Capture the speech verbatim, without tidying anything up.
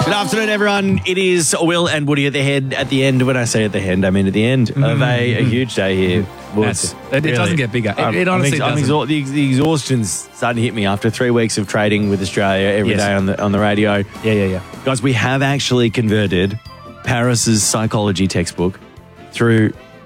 Good afternoon, everyone. It is Will and Woody at the head, at the end. When I say at the end, I mean at the end of a, a huge day here. That's it. It really. doesn't get bigger. It, Um, it honestly I'm ex- I'm doesn't. exha- the, the exhaustion's starting to hit me after three weeks of trading with Australia every Yes. day on the on the radio. Yeah, yeah, yeah. Guys, we have actually converted Paris's psychology textbook through